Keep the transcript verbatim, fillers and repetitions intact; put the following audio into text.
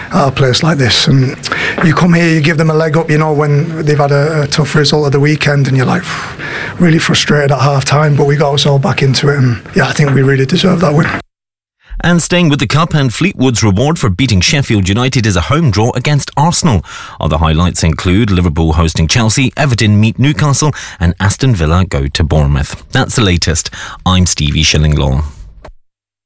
at a place like this. And you come here, you give them a leg up, you know, when they've had a, a tough result of the weekend, and you're like really frustrated at half time, but we got us all back into it, and yeah, I think we really deserve that win. And staying with the Cup, and Fleetwood's reward for beating Sheffield United is a home draw against Arsenal. Other highlights include Liverpool hosting Chelsea, Everton meet Newcastle, and Aston Villa go to Bournemouth. That's the latest. I'm Stevie Shillinglaw.